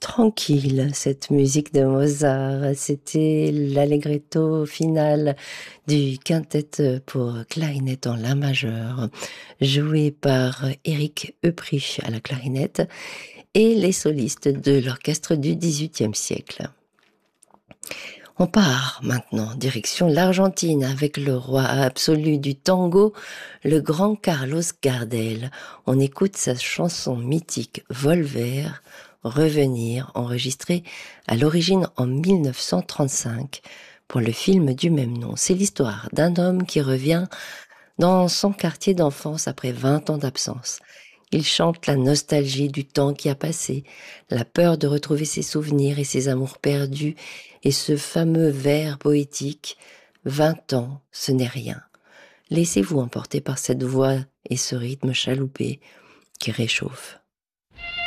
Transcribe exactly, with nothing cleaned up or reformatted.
Tranquille, cette musique de Mozart, c'était l'allegretto final du quintet pour clarinette en la majeur, joué par Éric Euprich à la clarinette et les solistes de l'orchestre du dix-huitième siècle. On part maintenant, direction l'Argentine, avec le roi absolu du tango, le grand Carlos Gardel. On écoute sa chanson mythique Volver, Revenir, enregistrée à l'origine en mille neuf cent trente-cinq pour le film du même nom. C'est l'histoire d'un homme qui revient dans son quartier d'enfance après vingt ans d'absence. Il chante la nostalgie du temps qui a passé, la peur de retrouver ses souvenirs et ses amours perdus, et ce fameux vers poétique « Vingt ans, ce n'est rien ». Laissez-vous emporter par cette voix et ce rythme chaloupé qui réchauffe.